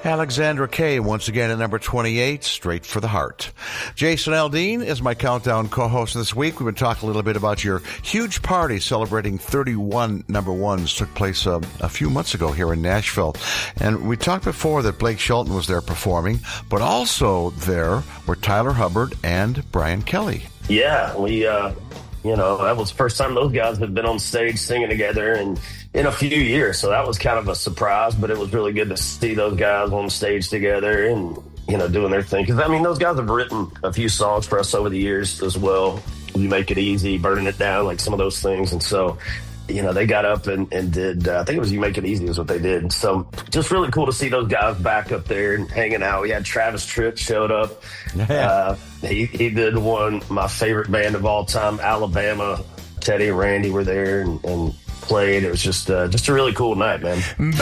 Alexandra Kay, once again at number 28, Straight for the Heart. Jason Aldean is my countdown co-host this week. We've been talking a little bit about your huge party celebrating 31 number ones. Took place a few months ago here in Nashville. And we talked before that Blake Shelton was there performing, but also there were Tyler Hubbard and Brian Kelly. Yeah, that was the first time those guys had been on stage singing together in a few years. So that was kind of a surprise, but it was really good to see those guys on stage together and, doing their thing. Because, those guys have written a few songs for us over the years as well. We Make It Easy, Burning It Down, like some of those things. And so, they got up and did, I think it was You Make It Easy is what they did. So just really cool to see those guys back up there and hanging out. We had Travis Tritt showed up. Yeah. He did my favorite band of all time, Alabama. Teddy and Randy were there and played. It was just a really cool night, man.